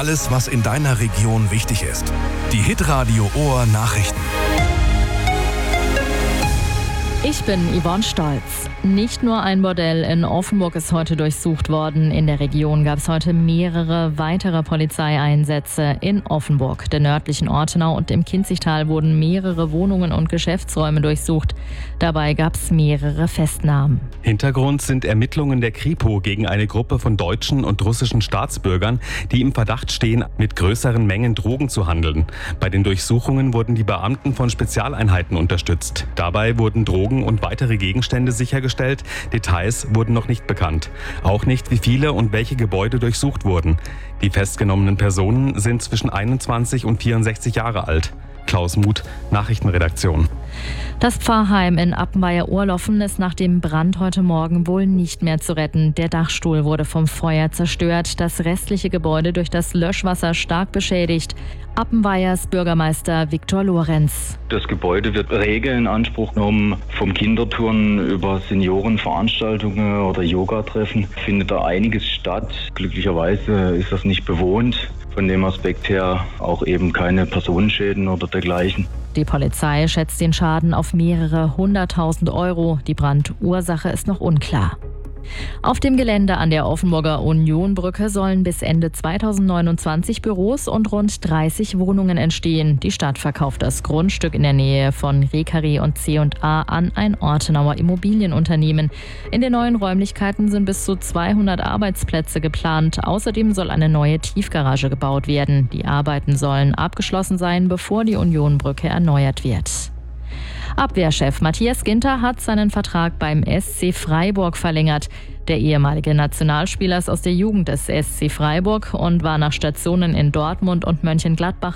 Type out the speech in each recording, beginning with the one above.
Alles, was in deiner Region wichtig ist. Die Hitradio Ohr Nachrichten. Ich bin Yvonne Stolz. Nicht nur ein Bordell in Offenburg ist heute durchsucht worden. In der Region gab es heute mehrere weitere Polizeieinsätze in Offenburg, der nördlichen Ortenau und im Kinzigtal wurden mehrere Wohnungen und Geschäftsräume durchsucht. Dabei gab es mehrere Festnahmen. Hintergrund sind Ermittlungen der Kripo gegen eine Gruppe von deutschen und russischen Staatsbürgern, die im Verdacht stehen, mit größeren Mengen Drogen zu handeln. Bei den Durchsuchungen wurden die Beamten von Spezialeinheiten unterstützt. Dabei wurden Drogen und weitere Gegenstände sichergestellt. Details wurden noch nicht bekannt. Auch nicht, wie viele und welche Gebäude durchsucht wurden. Die festgenommenen Personen sind zwischen 21 und 64 Jahre alt. Klaus Muth, Nachrichtenredaktion. Das Pfarrheim in Appenweier-Ohrloffen ist nach dem Brand heute Morgen wohl nicht mehr zu retten. Der Dachstuhl wurde vom Feuer zerstört, das restliche Gebäude durch das Löschwasser stark beschädigt. Appenweiers Bürgermeister Viktor Lorenz. Das Gebäude wird rege in Anspruch genommen. Vom Kinderturnen über Seniorenveranstaltungen oder Yogatreffen findet da einiges statt. Glücklicherweise ist das nicht bewohnt. Von dem Aspekt her auch eben keine Personenschäden oder dergleichen. Die Polizei schätzt den Schaden auf mehrere 100.000 €. Die Brandursache ist noch unklar. Auf dem Gelände an der Offenburger Unionbrücke sollen bis Ende 2029 Büros und rund 30 Wohnungen entstehen. Die Stadt verkauft das Grundstück in der Nähe von Rekarie und C&A an ein Ortenauer Immobilienunternehmen. In den neuen Räumlichkeiten sind bis zu 200 Arbeitsplätze geplant. Außerdem soll eine neue Tiefgarage gebaut werden. Die Arbeiten sollen abgeschlossen sein, bevor die Unionbrücke erneuert wird. Abwehrchef Matthias Ginter hat seinen Vertrag beim SC Freiburg verlängert. Der ehemalige Nationalspieler ist aus der Jugend des SC Freiburg und war nach Stationen in Dortmund und Mönchengladbach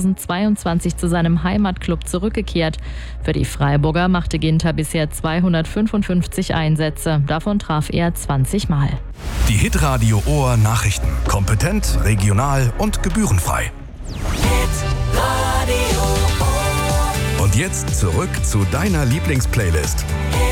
2022 zu seinem Heimatklub zurückgekehrt. Für die Freiburger machte Ginter bisher 255 Einsätze. Davon traf er 20 Mal. Die Hitradio Ohr Nachrichten. Kompetent, regional und gebührenfrei. Und jetzt zurück zu deiner Lieblingsplaylist.